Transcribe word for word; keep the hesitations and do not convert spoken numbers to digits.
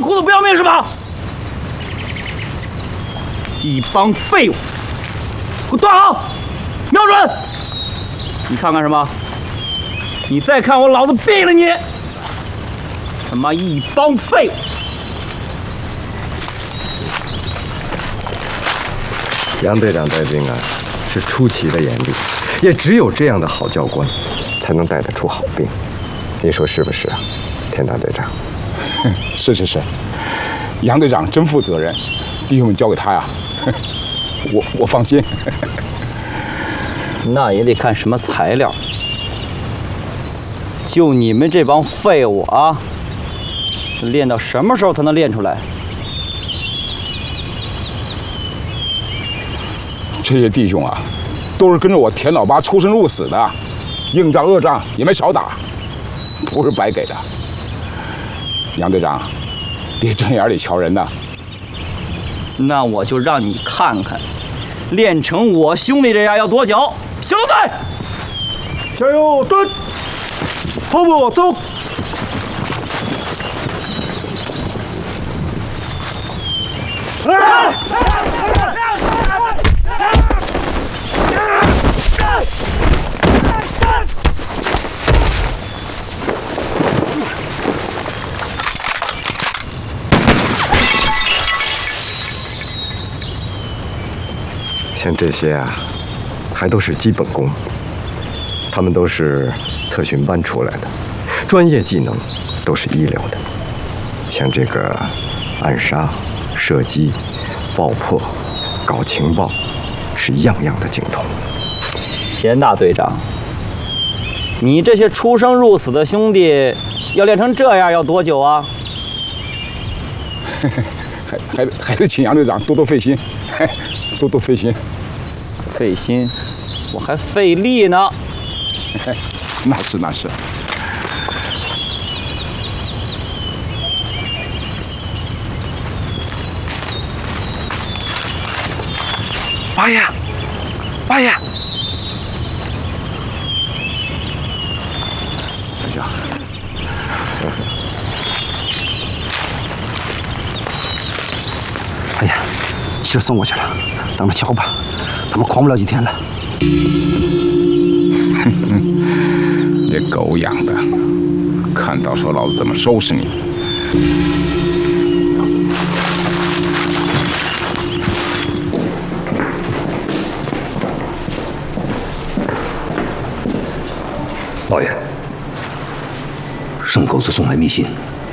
糊涂不要命是吧？一帮废物！给我断好，瞄准！你看看什么？你再看我，老子毙了你！他妈一帮废物！ 杨队长带兵啊，是出奇的严厉，也只有这样的好教官，才能带得出好兵。你说是不是啊，田大队长？ 是是是，杨队长真负责任，弟兄们交给他呀，我我放心。 那也得看什么材料。就你们这帮废物啊，练到什么时候才能练出来？ 这些弟兄啊，都是跟着我田老八出生入死的，硬仗恶仗也没少打，不是白给的。杨队长，别睁眼里瞧人呐。 那我就让你看看，练成我兄弟这样要多久？行动队， 加油，蹲，后步走。来！ 像这些啊，还都是基本功。他们都是特训班出来的，专业技能都是一流的。像这个暗杀、射击、爆破、搞情报，是样样的精通。 田大队长，你这些出生入死的兄弟，要练成这样要多久啊？ 还还还得请杨队长多多费心，多多费心。 费心，我还费力呢。 那是那是。 八爷，八爷， 小小， 哎呀，信儿送过去了，等着瞧吧，他们狂不了几天了。 这狗养的，看到时候老子怎么收拾你！ 老爷，沈狗子送来密信，